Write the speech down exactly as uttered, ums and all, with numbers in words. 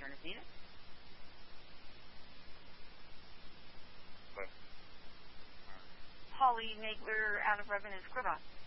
Saturn is Venus. What? Holly Nagler out of Revenant Scriba.